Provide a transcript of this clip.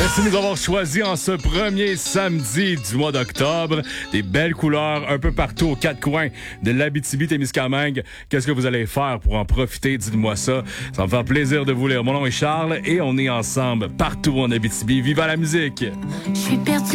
Merci de nous avoir choisis en ce premier samedi du mois d'octobre. Des belles couleurs un peu partout aux quatre coins de l'Abitibi-Témiscamingue. Qu'est-ce que vous allez faire pour en profiter? Dites-moi ça. Ça va me faire plaisir de vous lire. Mon nom est Charles et on est ensemble partout en Abitibi. Viva la musique! Je suis perdu.